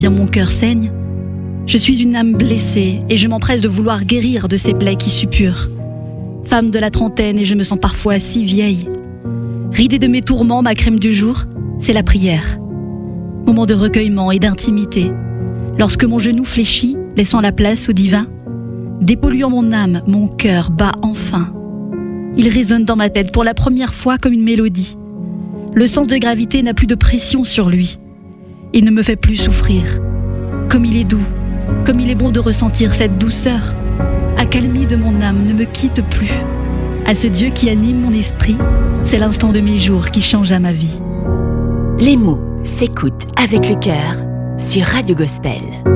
Bien mon cœur saigne. Je suis une âme blessée et je m'empresse de vouloir guérir de ces plaies qui suppurent. Femme de la trentaine et je me sens parfois si vieille. Ridée de mes tourments, ma crème du jour, c'est la prière. Moment de recueillement et d'intimité. Lorsque mon genou fléchit, laissant la place au divin, dépolluant mon âme, mon cœur bat enfin. Il résonne dans ma tête pour la première fois comme une mélodie. Le sens de gravité n'a plus de pression sur lui. Il ne me fait plus souffrir. Comme il est doux, comme il est bon de ressentir cette douceur. Accalmie de mon âme ne me quitte plus. À ce Dieu qui anime mon esprit, c'est l'instant de mes jours qui changea ma vie. Les mots s'écoutent avec le cœur sur Radio Gospel.